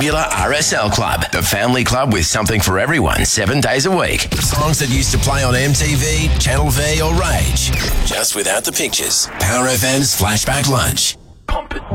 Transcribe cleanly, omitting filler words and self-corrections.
Singular RSL Club, the family club with something for everyone 7 days a week. Songs that used to play on MTV, Channel V or Rage, just without the pictures. Power FM's Flashback Lunch.